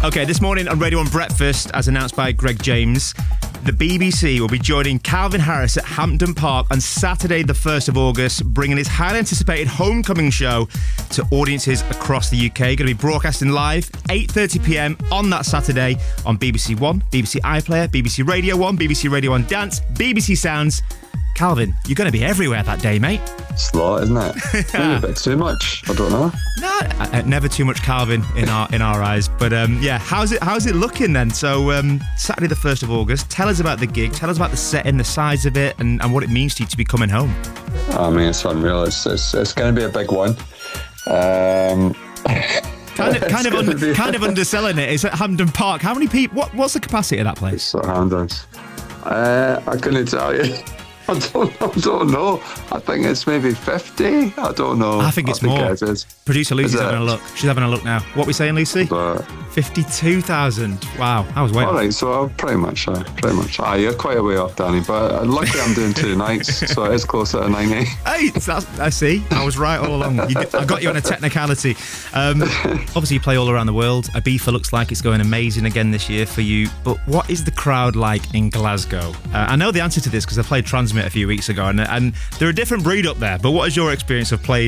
Okay, this morning on Radio 1 Breakfast, as announced by Greg James, the BBC will be joining Calvin Harris at Hampden Park on Saturday the 1st of August, bringing his highly anticipated homecoming show to audiences across the UK. Going to be broadcasting live 8:30pm on that Saturday on BBC One, BBC iPlayer, BBC Radio 1, BBC Radio 1 Dance, BBC Sounds. Calvin, you're going to be everywhere that day, mate. It's a lot, isn't it? Maybe a bit too much. I don't know. No, never too much Calvin in our eyes. But yeah, how's it looking then? So Saturday the 1st of August. Tell us about the gig. Tell us about the setting, the size of it, and what it means to you to be coming home. I mean, it's unreal. It's going to be a big one. Kind of underselling it. It's at Hampden Park. How many people? What's the capacity of that place? It's at Hampdens. I couldn't tell you. I don't know. I think it's maybe 50. I don't know. I think it's more. It is. Producer Lucy's having a look. She's having a look now. What are we saying, Lucy? 52,000. Wow, I was way off. All right, so pretty much. You're quite a way off, Danny. But luckily I'm doing 2 nights, so it is closer to 90. Hey, I see. I was right all along. I got you on a technicality. Obviously, you play all around the world. Ibiza looks like it's going amazing again this year for you. But what is the crowd like in Glasgow? I know the answer to this because I played Transmit a few weeks ago, and they're a different breed up there. But what is your experience of playing